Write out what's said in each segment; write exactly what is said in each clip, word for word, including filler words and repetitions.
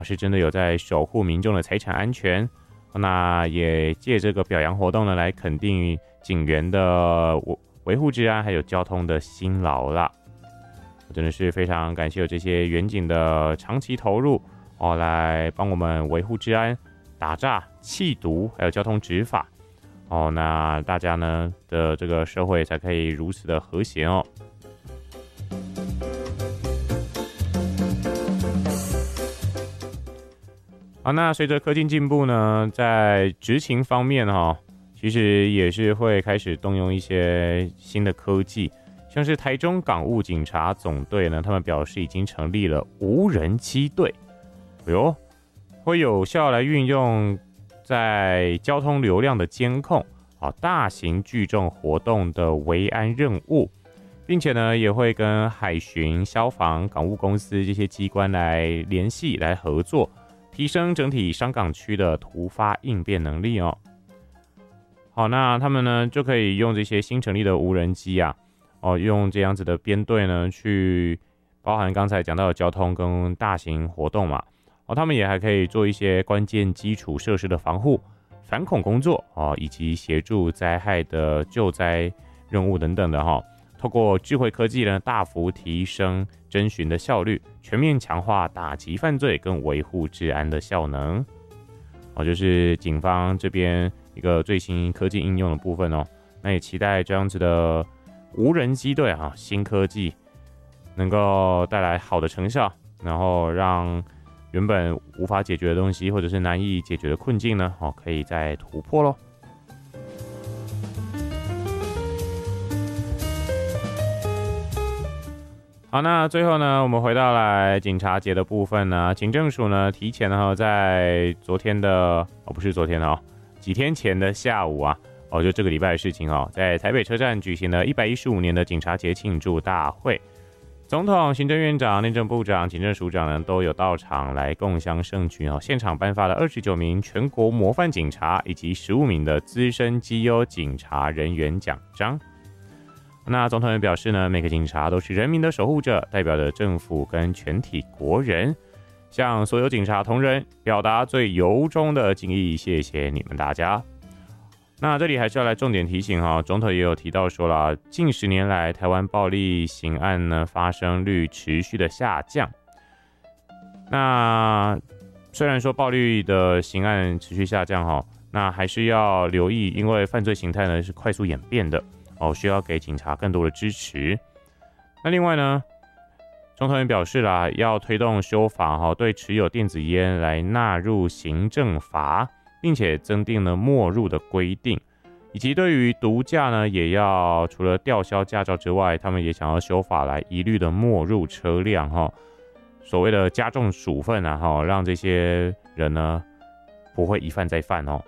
是真的有在守护民众的财产安全。那也借这个表扬活动呢，来肯定警员的维护治安还有交通的辛劳啦。真的是非常感谢有这些员警的长期投入哦，来帮我们维护治安、打诈、缉毒，还有交通执法哦。那大家呢的这个社会才可以如此的和谐哦。好，那随着科技进步呢，在执勤方面哈、哦，其实也是会开始动用一些新的科技。像是台中港务警察总队呢，他们表示已经成立了无人机队，哎呦，会有效来运用在交通流量的监控啊，大型聚众活动的维安任务，并且呢，也会跟海巡、消防、港务公司这些机关来联系、来合作，提升整体商港区的突发应变能力哦。好，那他们呢就可以用这些新成立的无人机啊。哦，用这样子的编队呢，去包含刚才讲到的交通跟大型活动嘛。哦，他们也还可以做一些关键基础设施的防护、反恐工作哦，以及协助灾害的救灾任务等等的哈、哦。透过智慧科技呢，大幅提升侦巡的效率，全面强化打击犯罪跟维护治安的效能。哦，就是警方这边一个最新科技应用的部分哦。那也期待这样子的无人机队啊，新科技能够带来好的成效，然后让原本无法解决的东西，或者是难以解决的困境呢，哦，可以再突破咯。好，那最后呢，我们回到来警察节的部分呢，警政署呢提前呢在昨天的哦不是昨天的哦，几天前的下午啊。哦，就这个礼拜的事情哦，在台北车站举行了一百一十五年的警察节庆祝大会，总统、行政院长、内政部长、警政署长呢都有到场来共襄盛举哦。现场颁发了二十九名全国模范警察以及十五名的资深绩优警察人员奖章。那总统也表示呢，每个警察都是人民的守护者，代表着政府跟全体国人，向所有警察同仁表达最由衷的敬意，谢谢你们大家。那这里还是要来重点提醒哈，总统也有提到说了，近十年来台湾暴力刑案呢发生率持续的下降。那虽然说暴力的刑案持续下降哈，那还是要留意，因为犯罪形态呢是快速演变的哦，需要给警察更多的支持。那另外呢，总统也表示啦，要推动修法哈，对持有电子烟来纳入行政罚。并且增订了没入的规定，以及对于毒驾呢，也要除了吊销驾照之外，他们也想要修法来一律的没入车辆哈，所谓的加重处分啊哈，让这些人呢不会一犯再犯哦。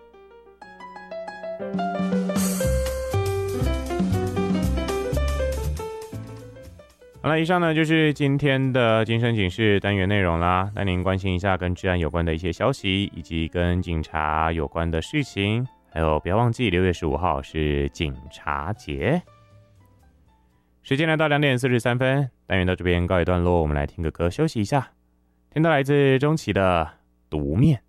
好了，以上呢就是今天的警声警示单元内容啦，带您关心一下跟治安有关的一些消息，以及跟警察有关的事情，还有不要忘记六月十五号是警察节。时间来到两点四十三分，单元到这边告一段落，我们来听个歌休息一下，听到来自钟琪的《毒面》。